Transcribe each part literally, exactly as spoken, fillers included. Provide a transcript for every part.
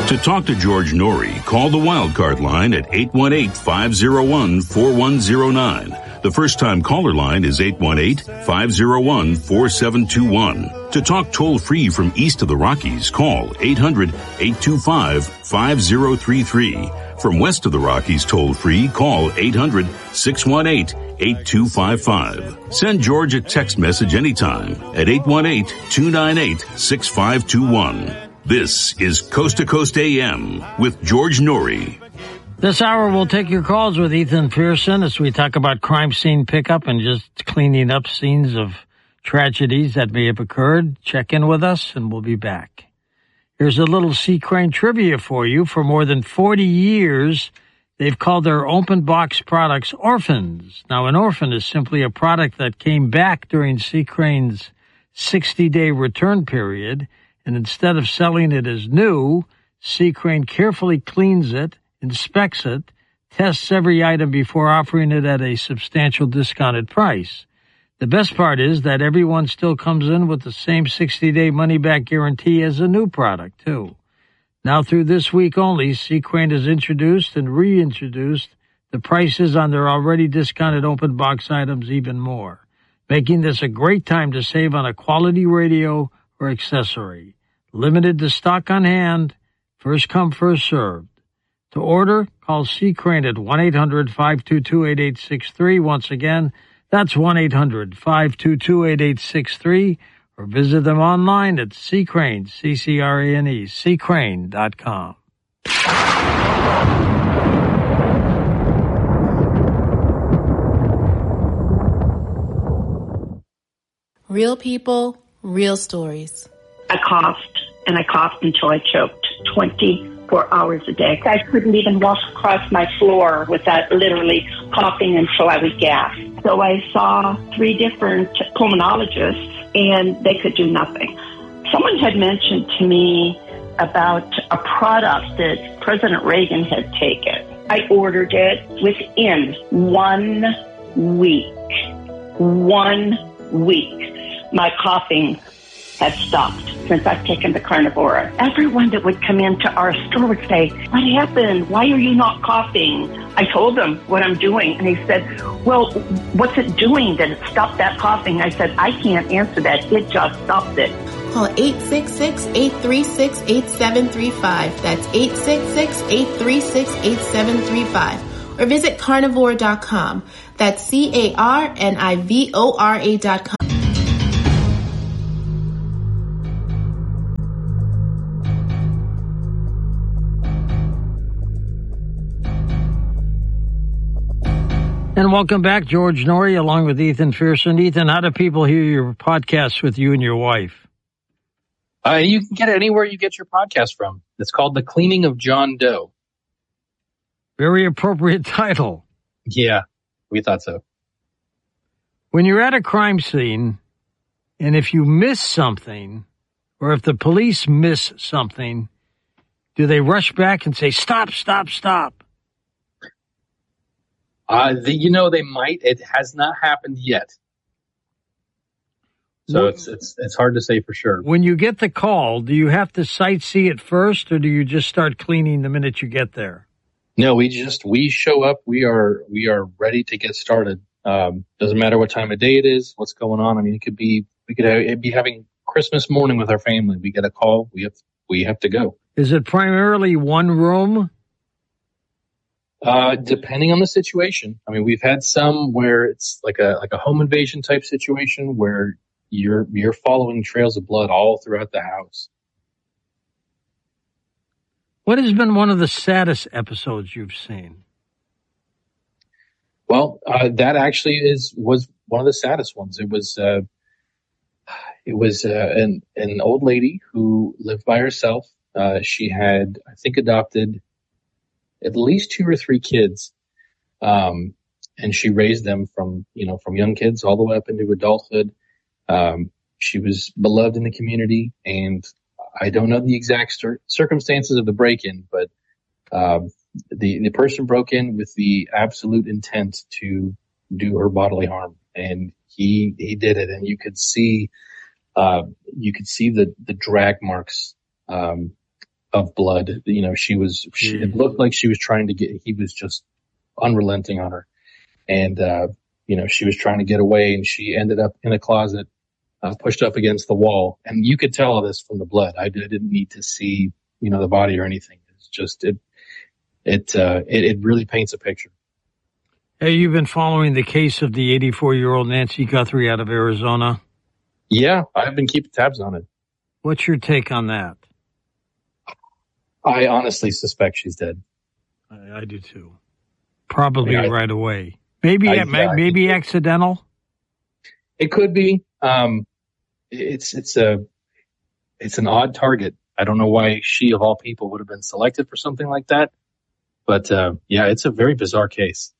To talk to George Norrie, call the Wildcard line at eight one eight, five oh one, four one oh nine. The first-time caller line is eight one eight, five oh one, four seven two one. To talk toll-free from east of the Rockies, call eight hundred, eight two five, five oh three three. From west of the Rockies toll-free, call eight hundred, six one eight, eight two five five. Send George a text message anytime at eight one eight, two nine eight, six five two one. This is Coast to Coast A M with George Norrie. This hour, we'll take your calls with Ethan Pearson as we talk about crime scene pickup and just cleaning up scenes of tragedies that may have occurred. Check in with us, and we'll be back. Here's a little Sea Crane trivia for you. For more than forty years, they've called their open box products orphans. Now, an orphan is simply a product that came back during Sea Crane's sixty-day return period, and instead of selling it as new, Sea Crane carefully cleans it, inspects it, tests every item before offering it at a substantial discounted price. The best part is that everyone still comes in with the same sixty-day money-back guarantee as a new product, too. Now, through this week only, Sea Crane has introduced and reintroduced the prices on their already discounted open box items even more, making this a great time to save on a quality radio or accessory. Limited to stock on hand, first come, first served. To order, call Sea Crane at one eight hundred, five two two, eight eight six three. Once again, that's one eight hundred, five two two, eight eight six three, or visit them online at Sea Crane, C C R A N E, sea crane dot com. Real people, real stories. I coughed, and I coughed until I choked twenty-four hours a day. I couldn't even walk across my floor without literally coughing until I would gasp. So I saw three different pulmonologists, and they could do nothing. Someone had mentioned to me about a product that President Reagan had taken. I ordered it within one week. One week. My coughing has stopped since I've taken the Carnivora. Everyone that would come into our store would say, "What happened? Why are you not coughing?" I told them what I'm doing, and he said, "Well, what's it doing that it stopped that coughing?" I said, "I can't answer that. It just stopped it." Call eight six six, eight three six, eight seven three five. That's eight six six, eight three six, eight seven three five. Or visit carnivore dot com. That's C A R N I V O R A dot com. And welcome back, George Norrie, along with Ethan Pearson. Ethan, how do people hear your podcast with you and your wife? Uh, you can get it anywhere you get your podcast from. It's called The Cleaning of John Doe. Very appropriate title. Yeah, we thought so. When you're at a crime scene, and if you miss something, or if the police miss something, do they rush back and say, "Stop, stop, stop"? Uh, the, you know, they might. It has not happened yet. So it's, it's, it's hard to say for sure. When you get the call, do you have to sightsee it first, or do you just start cleaning the minute you get there? No, we just, we show up. We are, we are ready to get started. Um, doesn't matter what time of day it is, what's going on. I mean, it could be, we could have, be having Christmas morning with our family. We get a call. We have, we have to go. Is it primarily one room? Uh, depending on the situation. I mean, we've had some where it's like a, like a home invasion type situation where you're, you're following trails of blood all throughout the house. What has been one of the saddest episodes you've seen? Well, uh, that actually is, was one of the saddest ones. It was, uh, it was, uh, an, an old lady who lived by herself. Uh, she had, I think, adopted at least two or three kids. Um, and she raised them from, you know, from young kids all the way up into adulthood. Um, she was beloved in the community, and I don't know the exact cir- circumstances of the break-in, but, um, the, the person broke in with the absolute intent to do her bodily harm. And he, he did it. And you could see, uh, you could see the, the drag marks, um, of blood. You know, she was, she, it looked like she was trying to get, he was just unrelenting on her. And, uh, you know, she was trying to get away, and she ended up in a closet, uh, pushed up against the wall. And you could tell this from the blood. I, I didn't need to see, you know, the body or anything. It's just, it, it, uh, it, it really paints a picture. Hey, you've been following the case of the eighty-four-year-old Nancy Guthrie out of Arizona? Yeah, I've been keeping tabs on it. What's your take on that? I honestly suspect she's dead. I, I do too. Probably I mean, right I, away. Maybe I, yeah, maybe accidental. It could be. Um, it's it's a it's an odd target. I don't know why she of all people would have been selected for something like that. But uh, yeah, it's a very bizarre case.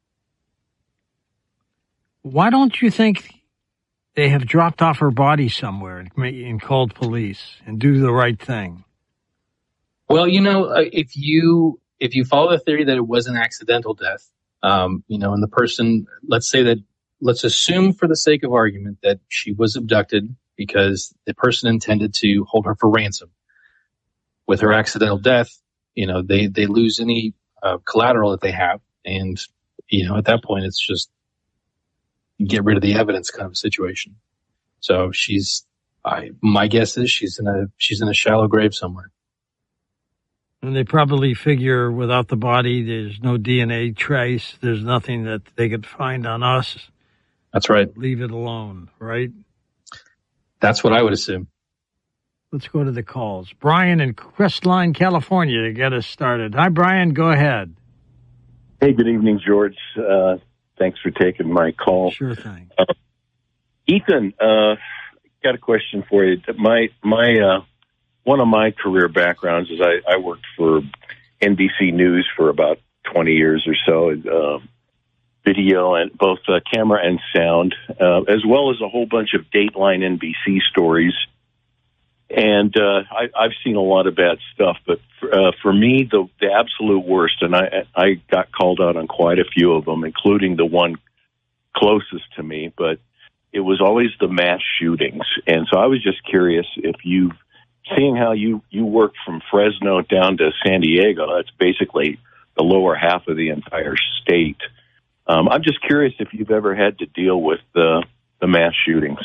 Why don't you think they have dropped off her body somewhere and called police and do the right thing? Well, you know, if you if you follow the theory that it was an accidental death, um, you know, and the person, let's say that, let's assume for the sake of argument that she was abducted because the person intended to hold her for ransom. With her accidental death, you know, they, they lose any uh, collateral that they have. And, you know, at that point, it's just get rid of the evidence kind of a situation. So she's, I, my guess is she's in a, she's in a shallow grave somewhere. And they probably figure without the body, there's no D N A trace. There's nothing that they could find on us. That's right. Leave it alone, right? That's what I would assume. Let's go to the calls. Brian in Crestline, California, to get us started. Hi, Brian. Go ahead. Hey, good evening, George. Uh, thanks for taking my call. Sure thing. Uh, Ethan, uh, got a question for you. My my uh, one of my career backgrounds is I, I worked for N B C News for about twenty years or so, uh, video and both uh, camera and sound, uh, as well as a whole bunch of Dateline N B C stories. And uh, I, I've seen a lot of bad stuff, but for, uh, for me, the, the absolute worst, and I, I got called out on quite a few of them, including the one closest to me, but it was always the mass shootings. And so I was just curious if you've, seeing how you, you work from Fresno down to San Diego, that's basically the lower half of the entire state. Um, I'm just curious if you've ever had to deal with the, the mass shootings.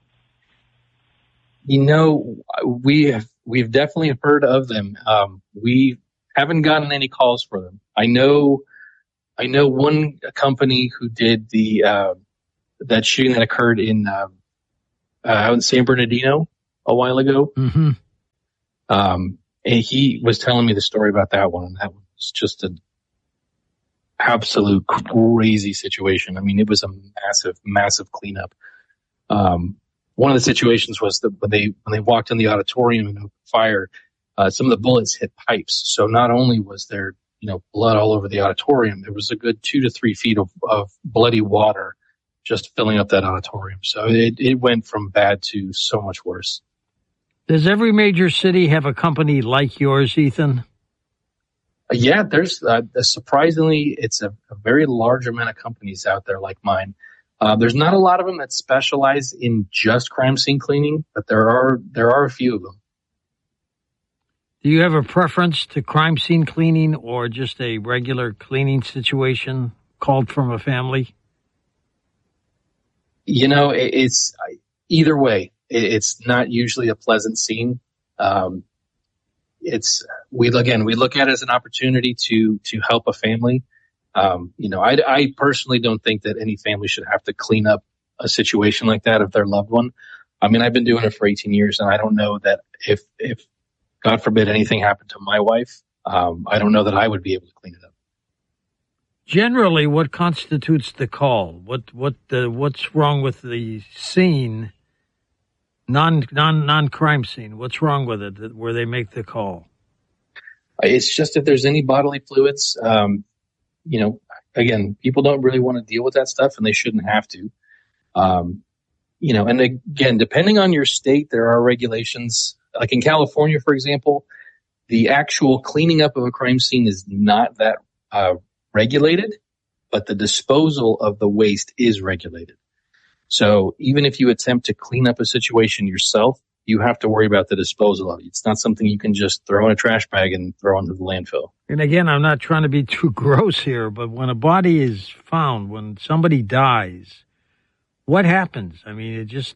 You know, we have, we've definitely heard of them. Um, we haven't gotten any calls for them. I know, I know one company who did the, uh, that shooting that occurred in, uh, uh, out in San Bernardino a while ago. Mm-hmm. Um, and he was telling me the story about that one. And that was just an absolute crazy situation. I mean, it was a massive, massive cleanup. Um, One of the situations was that when they when they walked in the auditorium and opened fire, uh, some of the bullets hit pipes. So not only was there, you know, blood all over the auditorium, there was a good two to three feet of, of bloody water just filling up that auditorium. So it, it went from bad to so much worse. Does every major city have a company like yours, Ethan? Uh, yeah, there's uh, surprisingly, it's a, a very large amount of companies out there like mine. Uh, there's not a lot of them that specialize in just crime scene cleaning, but there are there are a few of them. Do you have a preference to crime scene cleaning or just a regular cleaning situation called from a family? You know, it, it's either way. It, it's not usually a pleasant scene. Um, it's we again we look at it as an opportunity to to help a family. Um, you know, I, I personally don't think that any family should have to clean up a situation like that of their loved one. I mean, I've been doing it for eighteen years, and I don't know that if, if God forbid anything happened to my wife, um, I don't know that I would be able to clean it up. Generally, what constitutes the call? What what the what's wrong with the scene? Non non non crime scene. What's wrong with it? Where they make the call? It's just if there's any bodily fluids. Um, You know, again, people don't really want to deal with that stuff, and they shouldn't have to. Um, you know, and again, depending on your state, there are regulations. Like in California, for example, the actual cleaning up of a crime scene is not that uh, regulated, but the disposal of the waste is regulated. So even if you attempt to clean up a situation yourself, you have to worry about the disposal of it. It's not something you can just throw in a trash bag and throw into the landfill. And again, I'm not trying to be too gross here, but when a body is found, when somebody dies, what happens? I mean, it just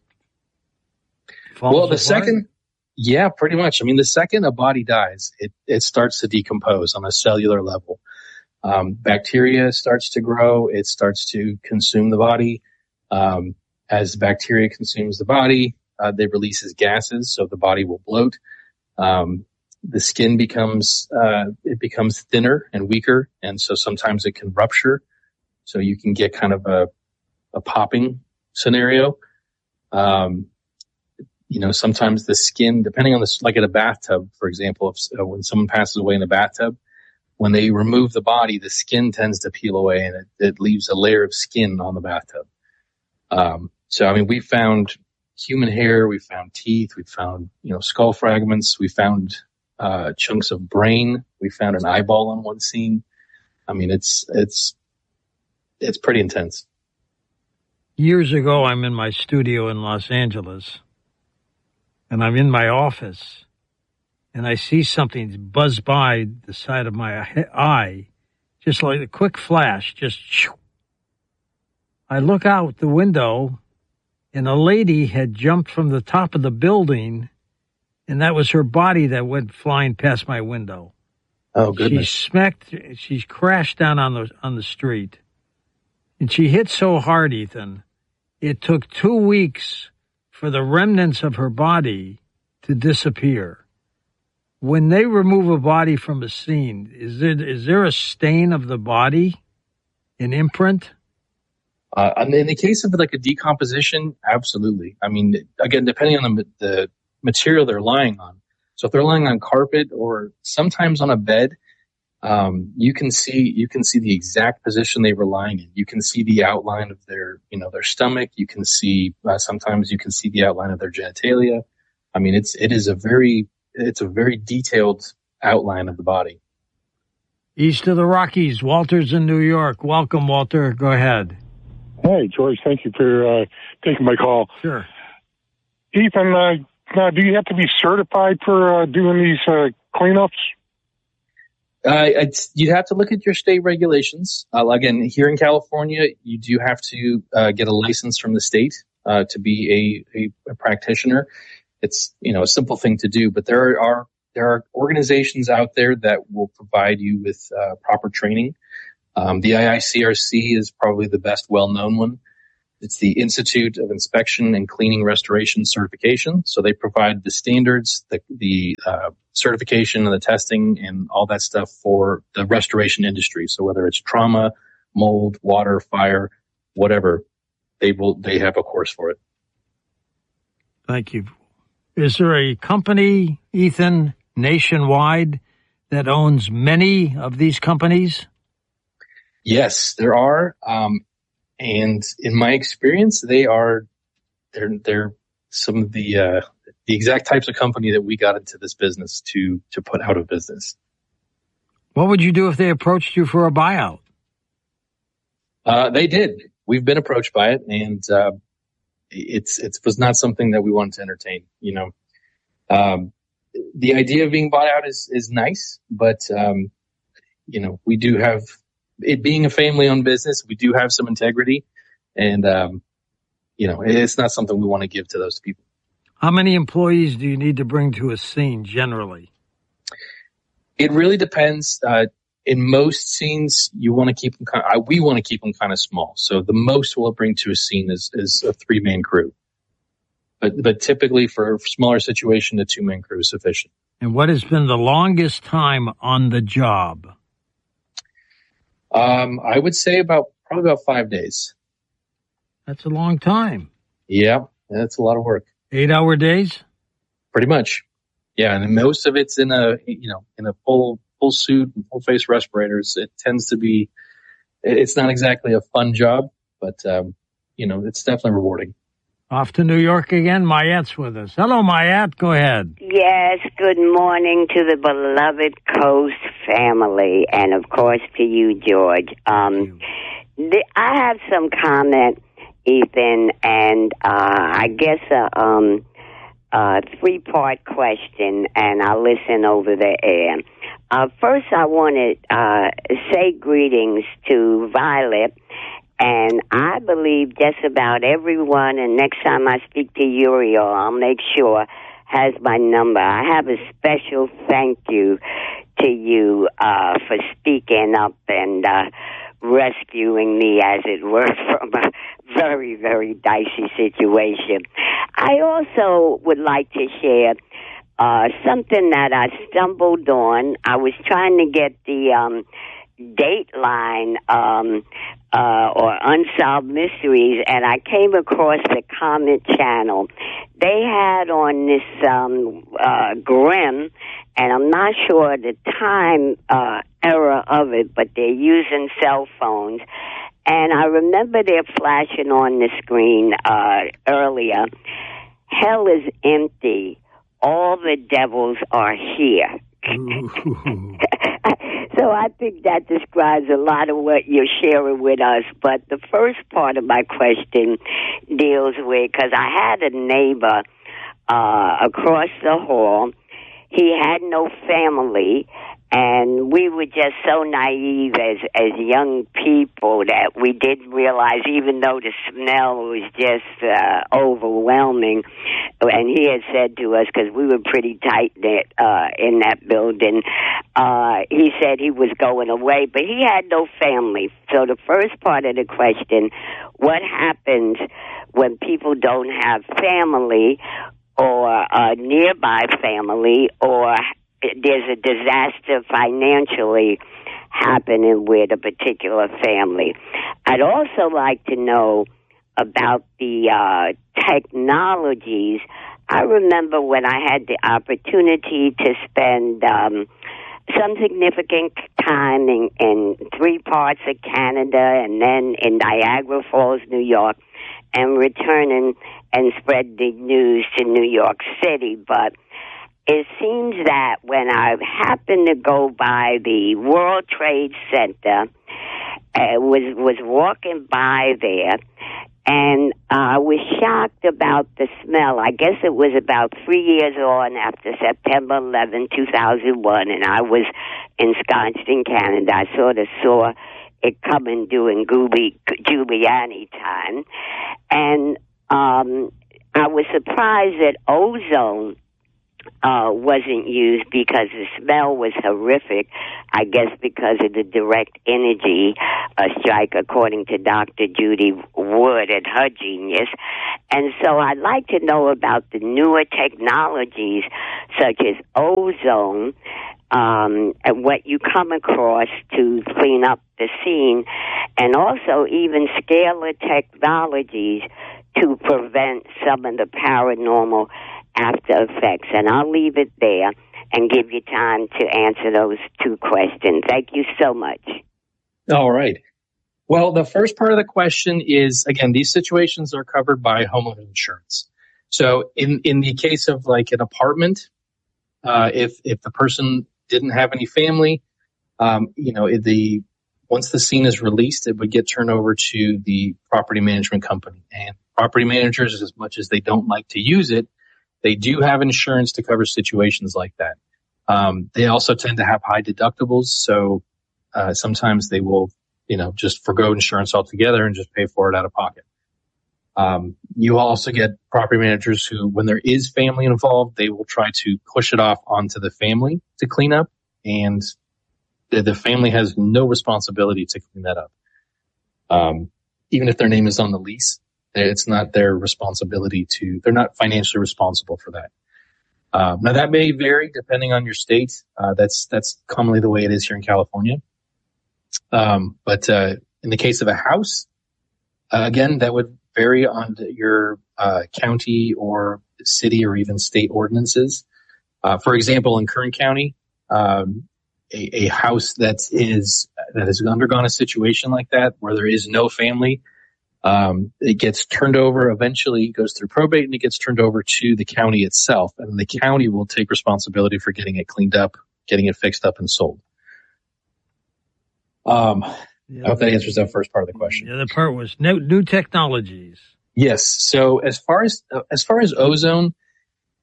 falls Well, the apart? second, yeah, pretty much. I mean, the second a body dies, it, it starts to decompose on a cellular level. Um, bacteria starts to grow. It starts to consume the body. Um, as bacteria consumes the body, uh, they releases gases, so the body will bloat. Um, the skin becomes, uh, it becomes thinner and weaker, and so sometimes it can rupture. So you can get kind of a, a popping scenario. Um, you know, sometimes the skin, depending on the, like in a bathtub, for example, if, uh, when someone passes away in a bathtub, when they remove the body, the skin tends to peel away and it, it leaves a layer of skin on the bathtub. Um, so, I mean, we found human hair, we found teeth, we found, you know, skull fragments, we found, uh, chunks of brain, we found an eyeball on one scene. I mean, it's, it's, it's pretty intense. Years ago, I'm in my studio in Los Angeles, and I'm in my office, and I see something buzz by the side of my eye, just like a quick flash, just shoo. I look out the window, and a lady had jumped from the top of the building, and that was her body that went flying past my window. Oh, goodness. She smacked, she crashed down on the, on the street. And she hit so hard, Ethan, it took two weeks for the remnants of her body to disappear. When they remove a body from a scene, is there, is there a stain of the body, an imprint? Uh, and in the case of like a decomposition, absolutely. I mean, again, depending on the, the material they're lying on. So if they're lying on carpet or sometimes on a bed, um, you can see, you can see the exact position they were lying in. You can see the outline of their, you know, their stomach. You can see, uh, sometimes you can see the outline of their genitalia. I mean, it's, it is a very, it's a very detailed outline of the body. East of the Rockies, Walter's in New York. Welcome, Walter. Go ahead. Hey, George, thank you for uh, taking my call. Sure. Ethan, uh, now, do you have to be certified for uh, doing these uh, cleanups? Uh, it's, you'd have to look at your state regulations. Uh, again, here in California, you do have to uh, get a license from the state uh, to be a, a, a practitioner. It's, you know, a simple thing to do, but there are there are organizations out there that will provide you with uh, proper training. Um, the I I C R C is probably the best well-known one. It's the Institute of Inspection and Cleaning Restoration Certification. So they provide the standards, the, the uh, certification and the testing and all that stuff for the restoration industry. So whether it's trauma, mold, water, fire, whatever, they will, they have a course for it. Thank you. Is there a company, Ethan, nationwide that owns many of these companies? Yes, there are. Um, and in my experience, they are, they're, they're some of the, uh, the exact types of company that we got into this business to, to put out of business. What would you do if they approached you for a buyout? Uh, they did. We've been approached by it, and, uh, it's, it was not something that we wanted to entertain, you know. Um, the idea of being bought out is, is nice, but, um, you know, we do have, it being a family-owned business, we do have some integrity, and um, you know, it's not something we want to give to those people. How many employees do you need to bring to a scene generally? It really depends. Uh, in most scenes, you want to keep them. Kind of, we want to keep them kind of small. So the most we'll bring to a scene is, is a three-man crew. But but typically, for a smaller situation, a two-man crew is sufficient. And what has been the longest time on the job? Um, I would say about, probably about five days. That's a long time. Yeah, that's a lot of work. Eight hour days? Pretty much. Yeah. And most of it's in a, you know, in a full, full suit and full face respirators. It tends to be, it's not exactly a fun job, but, um, you know, it's definitely rewarding. Off to New York again. Mayatte's with us. Hello, Mayatte. Go ahead. Yes, good morning to the beloved Coast family, and of course to you, George. Um, the, I have some comment, Ethan, and uh, I guess uh, um, uh, three-part question, and I'll listen over the air. Uh, first, I want to uh, say greetings to Violet, and I believe just about everyone, and next time I speak to Uriel, I'll make sure, has my number. I have a special thank you to you uh, for speaking up and uh, rescuing me, as it were, from a very, very dicey situation. I also would like to share uh, something that I stumbled on. I was trying to get the um, Dateline um, uh, or Unsolved Mysteries, and I came across the Comet Channel. They had on this um, uh, Grimm, and I'm not sure the time uh, era of it, but they're using cell phones. And I remember they're flashing on the screen uh, earlier. Hell is empty. All the devils are here. So I think that describes a lot of what you're sharing with us. But the first part of my question deals with, because I had a neighbor uh, across the hall. He had no family, and we were just so naive as as young people that we didn't realize, even though the smell was just uh, overwhelming. And he had said to us, because we were pretty tight-knit uh, in that building, uh, he said he was going away, but he had no family. So the first part of the question, what happens when people don't have family or a nearby family, or there's a disaster financially happening with a particular family? I'd also like to know about the uh, technologies. I remember when I had the opportunity to spend um, some significant time in, in three parts of Canada and then in Niagara Falls, New York, and returning and spread the news to New York City. But it seems that when I happened to go by the World Trade Center, uh, was was walking by there, and I uh, was shocked about the smell. I guess it was about three years on after September eleventh, two thousand one, and I was ensconced in Canada. I sort of saw it coming during Giuliani time, and um, I was surprised that ozone Uh, wasn't used because the smell was horrific, I guess because of the direct energy uh, strike, according to Doctor Judy Wood and her genius. And so I'd like to know about the newer technologies such as ozone, um, and what you come across to clean up the scene, and also even scalar technologies to prevent some of the paranormal after effects. And I'll leave it there and give you time to answer those two questions. Thank you so much. All right. Well, the first part of the question is, again, these situations are covered by homeowner insurance. So in, in the case of like an apartment, uh, if, if the person didn't have any family, um, you know, the, once the scene is released, it would get turned over to the property management company. And property managers, as much as they don't like to use it, they do have insurance to cover situations like that. Um, they also tend to have high deductibles, so uh, sometimes they will, you know, just forgo insurance altogether and just pay for it out of pocket. Um, you also get property managers who, when there is family involved, they will try to push it off onto the family to clean up, and the, the family has no responsibility to clean that up. Um, even if their name is on the lease, it's not their responsibility to, they're not financially responsible for that. Uh, now that may vary depending on your state. Uh, that's, that's commonly the way it is here in California. Um, but, uh, in the case of a house, uh, again, that would vary on your, uh, county or city or even state ordinances. Uh, for example, in Kern County, um, a, a house that is, that has undergone a situation like that where there is no family, Um, it gets turned over, eventually goes through probate, and it gets turned over to the county itself. And the county will take responsibility for getting it cleaned up, getting it fixed up and sold. Um, I hope that answers that first part of the question. The other part was new, new technologies. Yes. So as far as, uh, as far as ozone,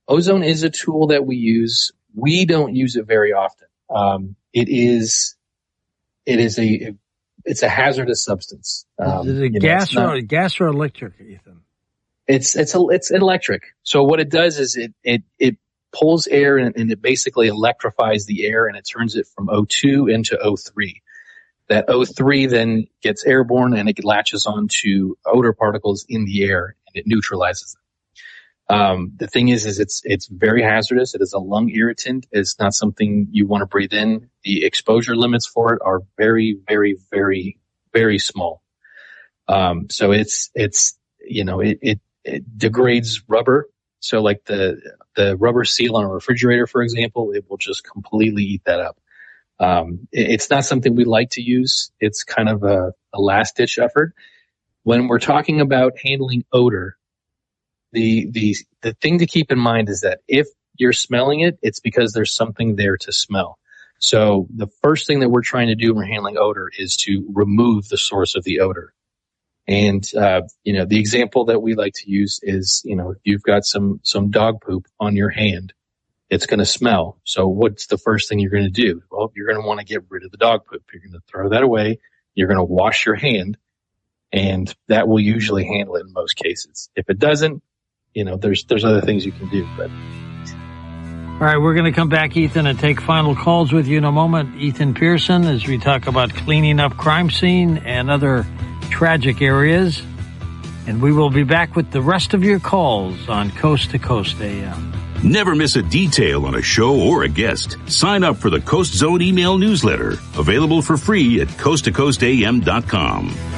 ozone is a tool that we use. We don't use it very often. Um, it is, it is a, it's a hazardous substance. Um, is it a gas know, or not, gas or electric, Ethan? It's, it's a, it's electric. So what it does is it, it, it pulls air and, and it basically electrifies the air and it turns it from O two into O three. That O three then gets airborne and it latches onto odor particles in the air and it neutralizes them. Um, the thing is, is it's, it's very hazardous. It is a lung irritant. It's not something you want to breathe in. The exposure limits for it are very, very, very, very small. Um, so it's, it's, you know, it, it, it degrades rubber. So like the, the rubber seal on a refrigerator, for example, it will just completely eat that up. Um, it, it's not something we like to use. It's kind of a, a last ditch effort. When we're talking about handling odor, The, the, the thing to keep in mind is that if you're smelling it, it's because there's something there to smell. So the first thing that we're trying to do when we're handling odor is to remove the source of the odor. And, uh, you know, the example that we like to use is, you know, if you've got some, some dog poop on your hand, it's going to smell. So what's the first thing you're going to do? Well, you're going to want to get rid of the dog poop. You're going to throw that away. You're going to wash your hand, and that will usually handle it in most cases. If it doesn't, you know, there's, there's other things you can do, but. All right. We're going to come back, Ethan, and take final calls with you in a moment. Ethan Pearson, as we talk about cleaning up crime scene and other tragic areas. And we will be back with the rest of your calls on Coast to Coast A M. Never miss a detail on a show or a guest. Sign up for the Coast Zone email newsletter, available for free at coast to coast a m dot com.